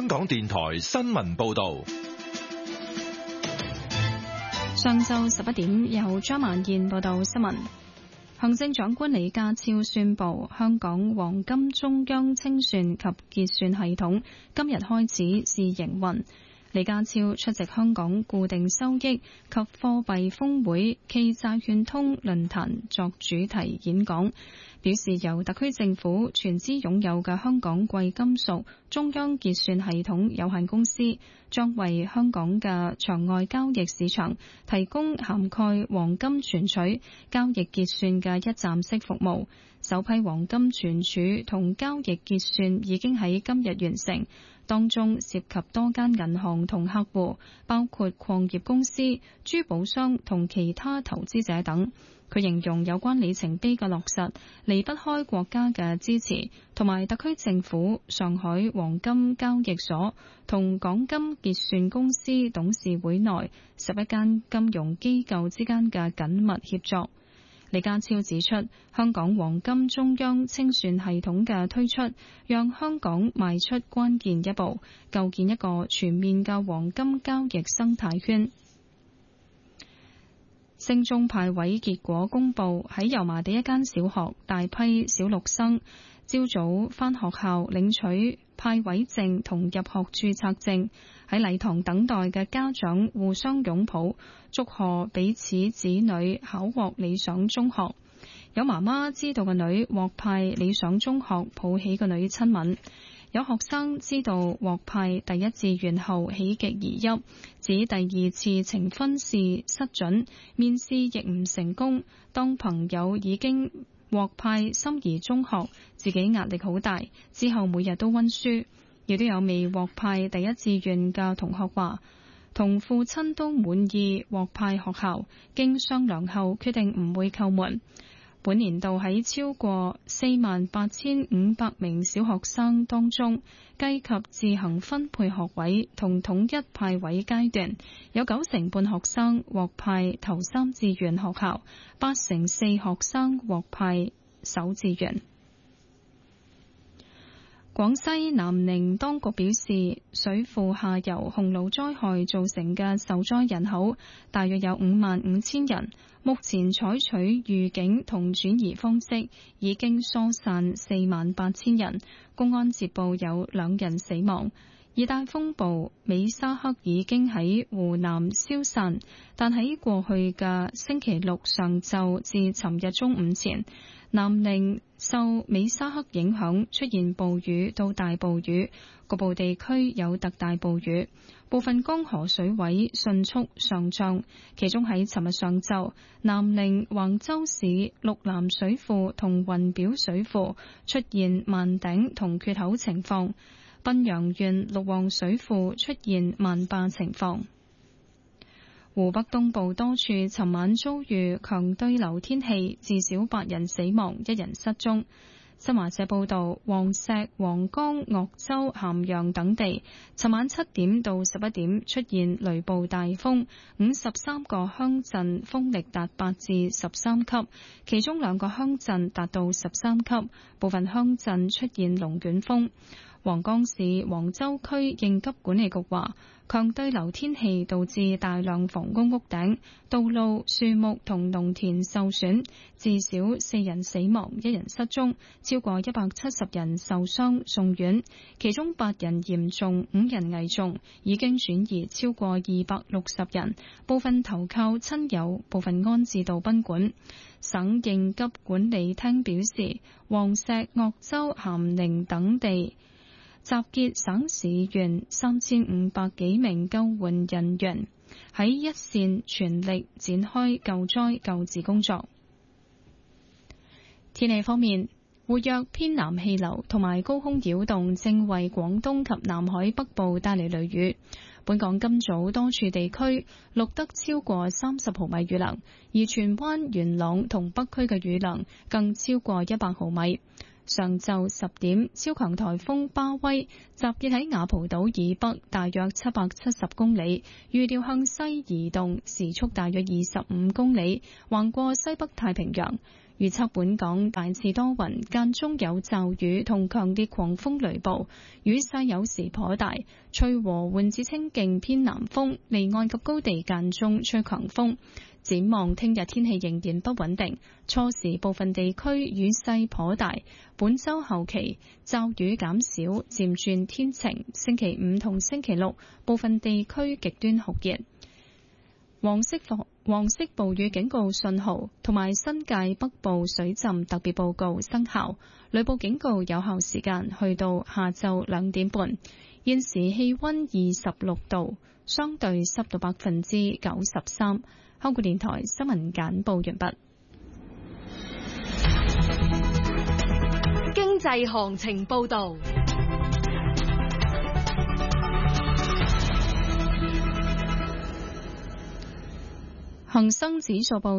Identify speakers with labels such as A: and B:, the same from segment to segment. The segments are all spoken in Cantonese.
A: 香港電台新聞報道。
B: 上晝11點，由張曼燕報道新聞。行政長官李家超宣布，香港黃金中央清算及結算系統今日開始試營運。李家超出席香港固定收益及貨幣峰會暨債券通論壇作主題演講，表示由特區政府全資擁有嘅香港貴金屬中央結算系統有限公司將為香港嘅場外交易市場提供涵蓋黃金存取、交易結算嘅一站式服務。首批黃金存儲同交易結算已經喺今日完成，當中涉及多間銀行同客戶，包括礦業公司、珠寶商同其他投資者等。佢形容有關里程碑嘅落實離不開國家嘅支持，同埋特區政府、上海黃金交易所同港金結算公司董事會內11間金融機構之間嘅緊密協作。李家超指出，香港黃金中央清算系統嘅推出，讓香港邁出關鍵一步，構建一個全面嘅黃金交易生態圈。升中派位結果公佈，喺油麻地一間小學，大批小六生朝早返學校領取派位證同入學註冊證，喺禮堂等待嘅家長互相擁抱，祝賀彼此子女考獲理想中學。有媽媽知道個女獲派理想中學，抱起個女親吻。有學生知道獲派第一志願後喜極而泣，指第二次呈分試失準，面試亦唔成功。當朋友已經獲派心儀中學，自己壓力好大，之後每日都溫書。亦都有未獲派第一志願嘅同學話，同父親都滿意獲派學校，經商量後決定唔會叩門。本年度喺超過48,500名小學生當中，計及自行分配學位同統一派位階段，有90%半學生獲派頭3志願學校，84%學生獲派首志願。廣西南寧當局表示，水庫下游洪澇災害造成嘅受災人口大約有55,000人，目前採取預警同轉移方式，已經疏散48,000人。公安接報有2人死亡。熱帶風暴美沙克已經喺湖南消散，但喺過去嘅星期六上晝至尋日中午前，南寧受美沙克影響出現暴雨到大暴雨，局部地區有特大暴雨，部分江河水位迅速上漲。其中喺尋日上晝，南寧橫州市綠南水庫同雲表水庫出現萬頂同缺口情況，賓陽縣陸旺水庫出現萬壩情況。湖北東部多處尋晚遭遇強對流天氣，至少8人死亡，1人失蹤。新華社報道，黃石、黃岡、鄂州、咸陽等地尋晚7點到11點出現雷暴大風，53個鄉鎮風力達8至13級，其中2個鄉鎮達到13級，部分鄉鎮出現龍捲風。黃岡市黃州區應急管理局話，強對流天氣導致大量房屋屋頂、道路、樹木同農田受損，至少4人死亡，1人失蹤，超過170人受傷送院，其中8人嚴重，5人危重，已經轉移超過260人，部分投靠親友，部分安置到賓館。省應急管理廳表示，黃石、鄂州、咸寧等地集結省市縣3500幾名救援人員，喺一線全力展開救災救治工作。天氣方面，活躍偏南氣流同埋高空擾動正為廣東及南海北部帶嚟雷雨。本港今早多處地區錄得超過30毫米雨量，而荃灣、元朗同北區嘅雨量更超過100毫米。上晝10點，超強颱風巴威集結喺雅蒲島以北大約770公里，預料向西移動，時速大約25公里，橫過西北太平洋。 預測本港大致多雲，間中有驟雨同強烈狂風雷暴，雨勢有時頗大，吹和緩至清勁偏南風，離岸及高地間中吹強風。展望聽日天氣仍然不穩定，初時部分地區雨勢頗大，本週後期驟雨減少，漸轉天晴。星期五同星期六部分地區極端酷熱。黃色暴雨警告信號同埋新界北部水浸特別報告生效，雷暴警告有效時間去到下晝2點半。現時氣溫26度，相對濕度93%。香港電台新聞簡報完畢。
C: 經濟行情報道。
B: 恒生指數報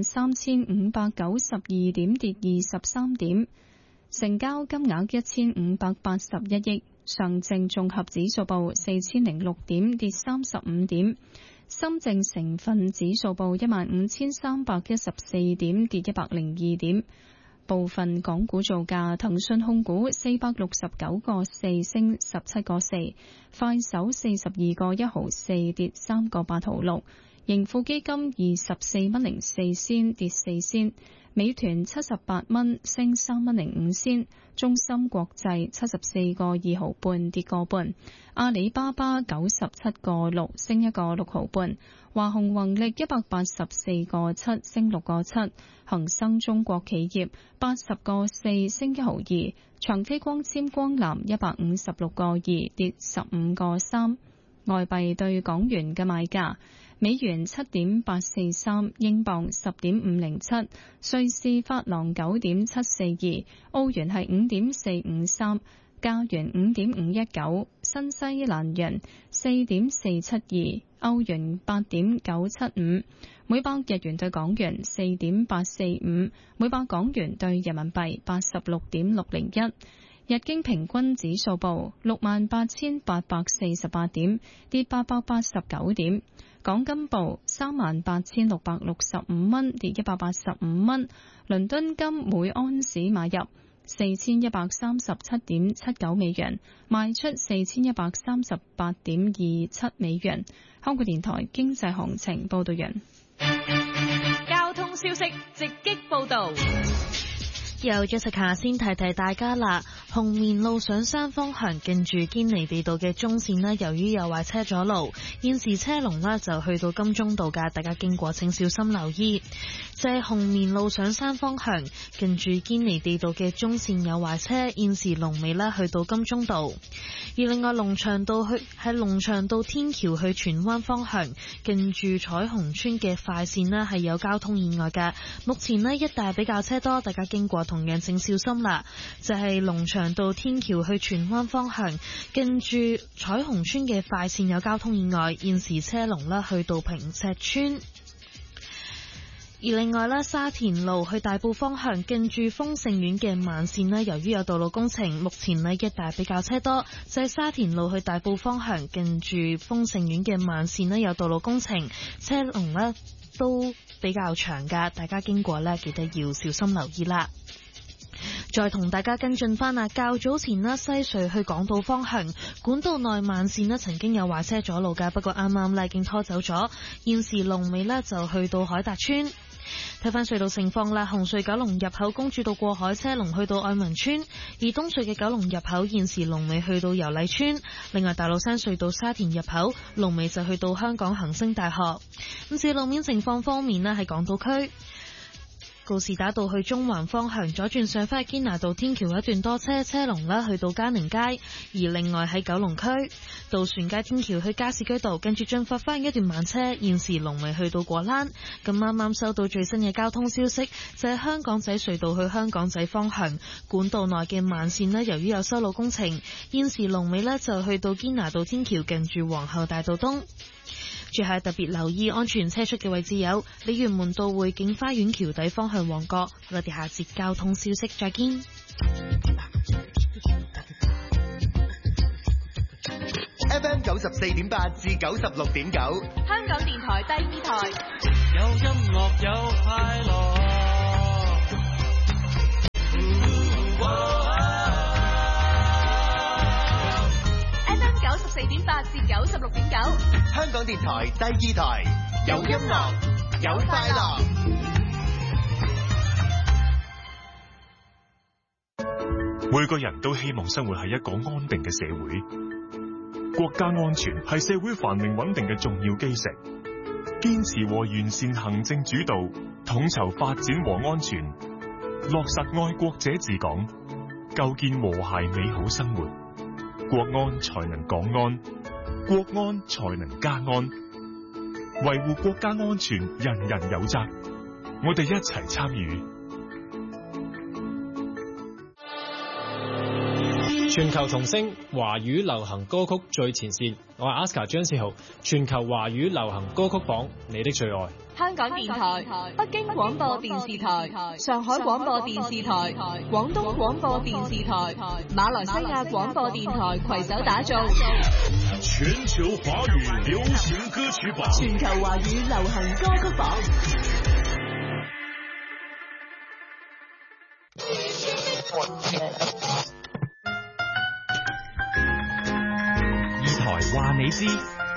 B: 23,592點，跌23點，成交金額1581億。上證綜合指數報4006點，跌35點。深證成分指數報15,314點，跌102點。部分港股造價：騰訊控股469個4升17個4，快手42個1毫4跌3個8毫6，盈富基金24蚊04仙跌4仙，美團78蚊升3蚊05仙，中芯國際74個2毫半跌個半，阿里巴巴97個6升1個6毫半，華虹宏力184個7升6個7，恒生中國企業80個4升1毫2，長飛光纖光纜156個2跌15個3。外幣對港元嘅賣價：美元7.843，英鎊10.507，瑞士法郎9.742，澳元係5.453，加元5.519，新西蘭元4.472，歐元8.975，每百日元對港元4.845，每百港元對人民幣86.601。日經平均指數報68,848點，跌889點。港金報38,665蚊，跌185蚊。倫敦金每安士買入4137.79美元，賣出4138.27美元。香港電台經濟行情報道完。
C: 交通消息直擊報道。
D: 由 Jessica 先提提大家啦，紅棉路上山方向近住堅尼地道嘅中線呢，由於有壞車阻路，現時車龍呢就去到金鐘道㗎，大家經過請小心留意。就係紅棉路上山方向近住堅尼地道嘅中線有壞車，現時龍尾呢去到金鐘道。而另外龍翔道天橋去荃灣方向近住彩虹村嘅快線呢係有交通意外㗎，目前呢一帶比較車多，大家經過同樣請小心啦。就係龍翔道天橋去荃灣方向近住彩虹村嘅快線有交通意外，現時車龍呢去到坪石村。而另外咧，沙田路去大埔方向近住豐盛苑嘅慢線咧，由於有道路工程，目前咧一帶比較車多。就係沙田路去大埔方向近住豐盛苑嘅慢線咧有道路工程，車龍咧都比較長噶，大家經過咧記得要小心留意啦。再同大家跟進翻啊，較早前啦，西隧去港島方向管道內慢線咧曾經有壞車阻路噶，不過啱啱咧已經拖走咗，現時龍尾咧就去到海達村。睇翻隧道情況啦，紅隧九龍入口公主道過海車龍去到愛民村，而東隧嘅九龍入口現時龍尾去到油麗村。另外大老山隧道沙田入口龍尾就去到香港恒星大學。咁至於路面情況方面咧，喺港島區告士打道去中環方向左轉上返堅拿道天橋一段多車，車龍啦去到嘉寧街。而另外喺九龍區渡船街天橋去加士居道跟住進發翻一段慢車，現時龍尾去到果欄。咁啱啱收到最新嘅交通消息，就係香港仔隧道去香港仔方向管道內嘅慢線咧，由於有修路工程，現時龍尾咧就去到堅拿道天橋近住皇后大道東。住下特別留意安全車速嘅位置有鯉魚門道匯景花園橋底方向旺角。我哋下節交通消息再見。
E: FM 94.8至96.9，
C: 香港電台第二台。
F: 有音樂有快樂，
C: 96.8至96.9。
E: 香港電台第2台，有音樂，有快樂。
F: 每個人都希望生活喺一個安定嘅社會，國家安全係社會繁榮穩定嘅重要基石。堅持和完善行政主導，統籌發展和安全，落實愛國者治港，構建和諧美好生活。國安才能港安，國安才能家安。維護國家安全，人人有責。我哋一齊參與。
G: 全球同聲華語流行歌曲最前線，我係 Aska 張志豪。全球華語流行歌曲榜，你的最愛。
C: 香港電台、北京廣播電視台、上海廣播電視台、廣東廣播電視台、馬來西亞廣播電台攜手打造
H: 全球華語流行歌曲榜。
C: 全球華語流行歌曲榜。
A: 話你知，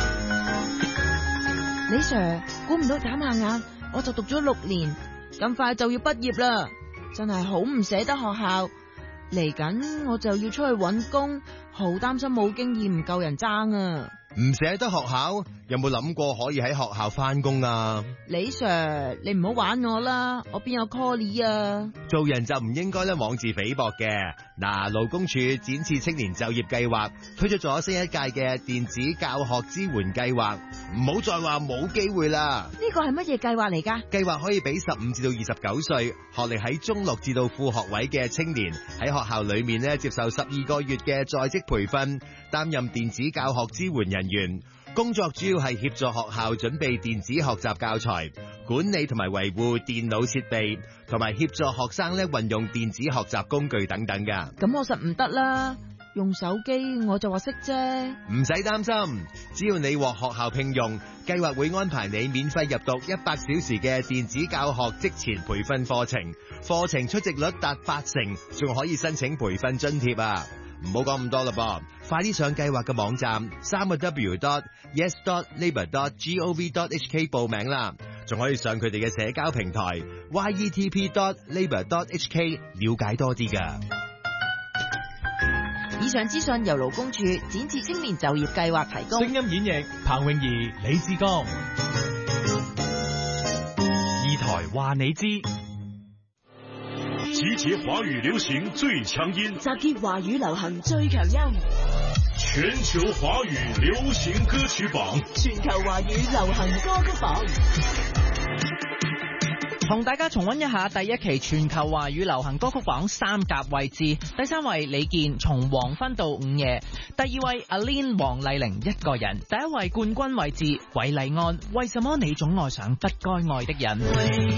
I: 李 Sir， 估唔到眨下眼我就讀咗6年，咁快就要畢業啦，真係好唔捨得學校。嚟緊我就要出去搵工，好擔心冇經驗唔夠人爭啊！
E: 唔捨得學校，有冇諗過可以喺學校翻工啊？
I: 李 Sir， 你唔好玩我啦，我邊有 call 你啊？
E: 做人就唔應該咧妄自菲薄嘅。嗱，勞工處展翅青年就業計劃推出咗新一屆嘅電子教學支援計劃，唔好再話冇機會啦。
I: 呢個係乜嘢計劃嚟㗎？
E: 計劃可以俾15至到29歲，學歷喺中6至到副學位嘅青年喺學校裏面咧接受12個月嘅在職培訓，擔任電子教學支援人員。工作主要係協助學校準備電子學習教材，管理同埋維護電腦設備，同埋協助學生咧運用電子學習工具等等噶。
I: 咁我實唔得啦，用手機我就話識啫。
E: 唔使擔心，只要你獲學校聘用，計劃會安排你免費入讀100小時嘅電子教學職前培訓課程，課程出席率達80%，仲可以申請培訓津貼啊！唔好講咁多啦噃，快啲上計劃嘅網站3w.yes.labour.gov.hk 報名啦，仲可以上佢哋嘅社交平台 yetp.labour.hk 了解多啲噶。
I: 以上資訊由勞工處展翅青年就業計劃提供。
A: 聲音演繹彭詠儀、李志剛。二台話你知。
H: 集結華語流行最強音，
C: 集結華語流行最強音，
H: 全球華語流行歌曲榜，
C: 全球華語流行歌曲榜。
J: 同大家重溫一下第一期全球華語流行歌曲榜3甲位置。第3位李健，從黃昏到午夜。第2位阿 Lin 黃麗玲，一個人。第1位冠軍位置韋禮安，為什麼你總愛上不該愛的人。